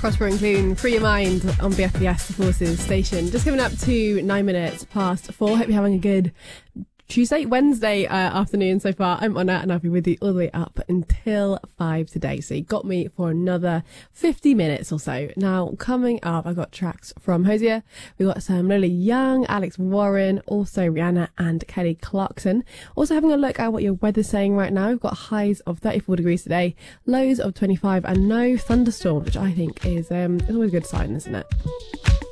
Prosper and Clune, Free Your Mind on BFBS, the Forces station. Just coming up to 9 minutes past 4. Hope you're having a good Wednesday afternoon so far. I'm Anna and I'll be with you all the way up until 5 today. So you got me for another 50 minutes or so. Now, coming up, I've got tracks from Hosier. We've got some Lola Young, Alex Warren, also Rihanna and Kelly Clarkson. Also having a look at what your weather's saying right now. We've got highs of 34 degrees today, lows of 25 and no thunderstorms, which I think is always a good sign, isn't it?